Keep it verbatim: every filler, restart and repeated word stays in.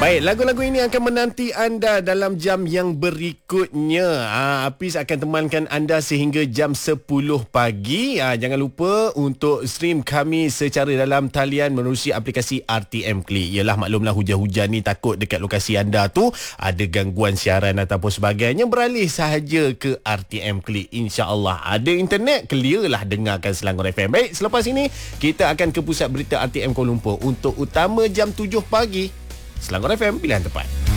Baik, lagu-lagu ini akan menanti anda dalam jam yang berikutnya. Ha, Hafiz akan temankan anda sehingga jam sepuluh pagi. Ha, jangan lupa untuk stream kami secara dalam talian menerusi aplikasi R T M Klik. Yalah, maklumlah hujan-hujan ni takut dekat lokasi anda tu ada gangguan siaran ataupun sebagainya. Beralih sahaja ke R T M Klik. InsyaAllah ada internet, clear lah dengarkan Selangor F M. Baik, selepas ini kita akan ke pusat berita R T M Kuala Lumpur untuk utama jam tujuh pagi. Selangor F M, pilihan tepat.